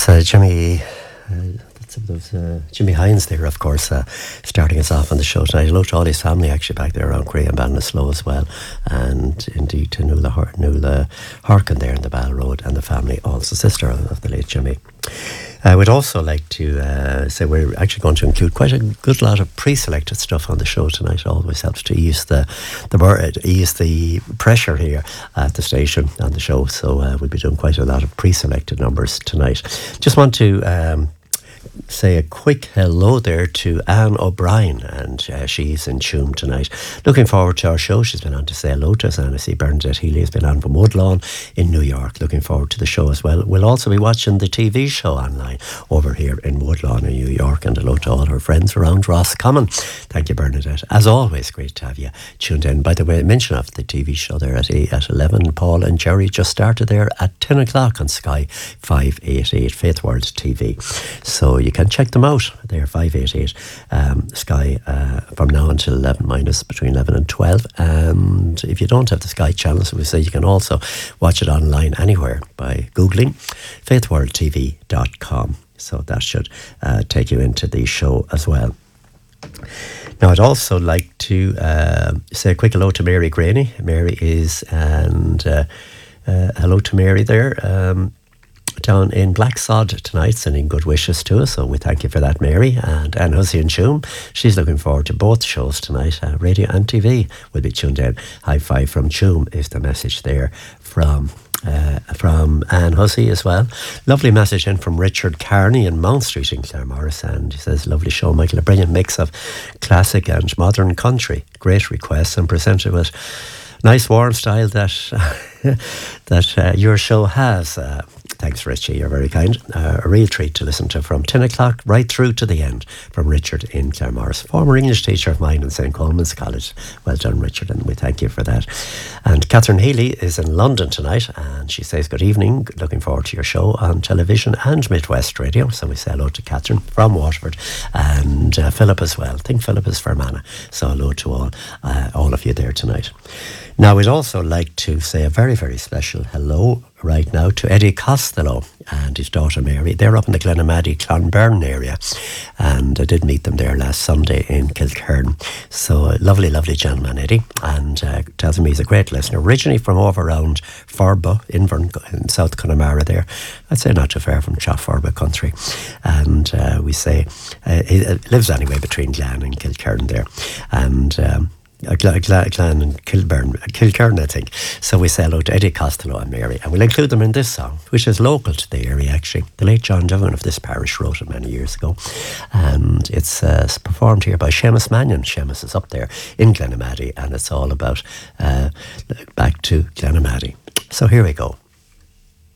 That's Jimmy. Jimmy Hines there, of course, starting us off on the show tonight. Hello to all his family actually back there around Graham Ballinasloe as well, and indeed to Nuala Harkin there in the Ball Road, and the family, also sister of the late Jimmy. I would also like to say we're actually going to include quite a good lot of pre-selected stuff on the show tonight. It always helps to ease the pressure here at the station on the show. So we'll be doing quite a lot of pre-selected numbers tonight. Just want to say a quick hello there to Anne O'Brien, and she's in Tuam tonight. Looking forward to our show. She's been on to say hello to us, and I see Bernadette Healy has been on from Woodlawn in New York. Looking forward to the show as well. We'll also be watching the TV show online over here in Woodlawn in New York, and hello to all her friends around Roscommon. Thank you, Bernadette. As always, great to have you tuned in. By the way, mention of the TV show there at 11. Paul and Jerry just started there at 10 o'clock on Sky 588, Faith World TV. So you can check them out. They're 588 Sky from now until 11, minus between 11 and 12. And if you don't have the Sky channel, so we say you can also watch it online anywhere by Googling faithworldtv.com. So that should take you into the show as well. Now, I'd also like to say a quick hello to Mary Graney. Mary is, and hello to Mary there. Down in Blacksod tonight, sending good wishes to us, so we thank you for that, Mary. And Anne Hussey in Tuam, she's looking forward to both shows tonight. Radio and TV will be tuned in. High five from Tuam is the message there from Anne Hussey as well. Lovely message in from Richard Carney in Mount Street in Claremorris, and he says, lovely show, Michael, a brilliant mix of classic and modern country. Great requests and presented with nice warm style that your show has. Thanks, Richie, you're very kind. A real treat to listen to from 10 o'clock right through to the end from Richard in Claremorris, former English teacher of mine in St. Coleman's College. Well done, Richard, and we thank you for that. And Catherine Healy is in London tonight, and she says good evening, looking forward to your show on television and Midwest Radio. So we say hello to Catherine from Waterford, and Philip as well. I think Philip is Fermanagh, so hello to all of you there tonight. Now, we'd also like to say a very, very special hello right now to Eddie Costello and his daughter Mary. They're up in the Glenamaddy, Clonberne area, and I did meet them there last Sunday in Kilkern. So lovely, lovely gentleman, Eddie, and tells me he's a great listener, originally from over around Forba, Invern, in South Connemara there. I'd say not too far from Forba country. And we say he lives anyway between Glan and Kilkern there, and Glan and Kilkern, I think. So we say hello to Eddie Costello and Mary, and we'll include them in this song, which is local to the area actually. The late John Duggan of this parish wrote it many years ago, and it's performed here by Seamus Mannion. Seamus is up there in Glenamaddy, and it's all about back to Glenamaddy. So here we go.